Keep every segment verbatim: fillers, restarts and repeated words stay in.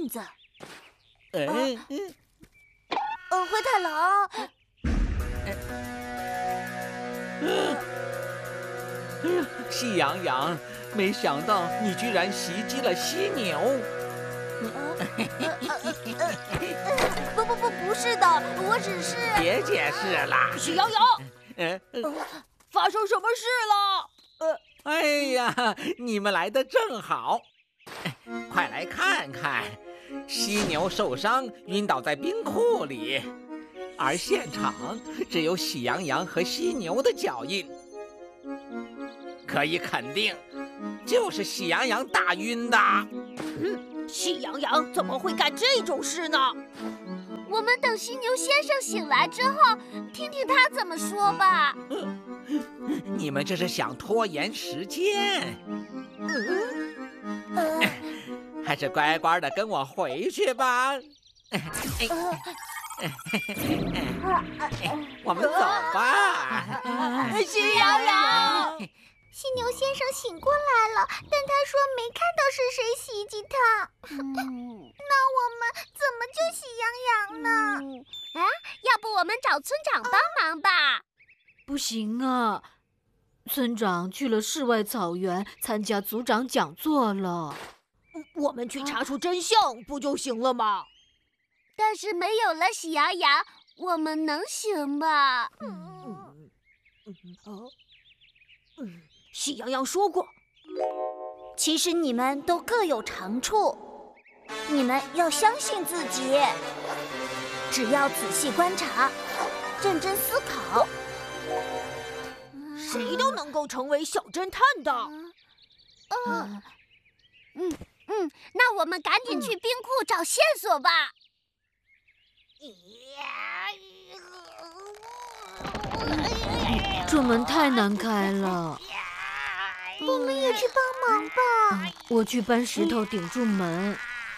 子。 哎， 呃，灰太狼。 喜羊羊，没想到你居然袭击了犀牛。 不不不，不是的，我只是…… 别解释了。 喜羊羊， 嗯， 发生什么事了？ 呃，哎呀，你们来得正好，快来看看，犀牛受伤晕倒在冰库里，而现场只有喜羊羊和犀牛的脚印，可以肯定，就是喜羊羊打晕的。 嗯，喜羊羊怎么会干这种事呢？ 我们等犀牛先生醒来之后，听听他怎么说吧。 你们这是想拖延时间？ 呃、 还是乖乖的跟我回去吧。我们走吧。 喜羊羊， 犀牛先生醒过来了，但他说没看到是谁袭击他。嗯、那我们怎么救喜羊羊呢？嗯、啊，要不我们找村长帮忙吧？啊、 不行啊，村长去了世外草原参加族长讲座了。 我们去查出真相不就行了吗？ 但是没有了喜羊羊，我们能行吗？ 嗯嗯哦，嗯，喜羊羊说过， 其实你们都各有长处，你们要相信自己，只要仔细观察，认真思考， 谁都能够成为小侦探的。 嗯嗯嗯，那我们赶紧去冰库找线索吧。 这门太难开了， 我们也去帮忙吧。 嗯、我去搬石头顶住门。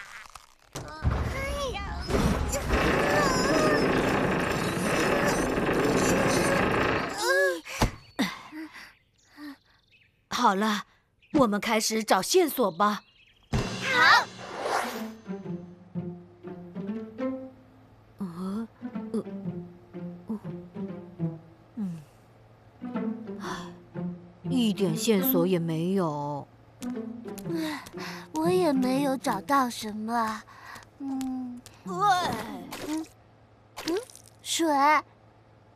好了，我们开始找线索吧。 好。 呃呃呃嗯，唉，一点线索也没有。 我也没有找到什么。嗯， 喂， 嗯嗯，水。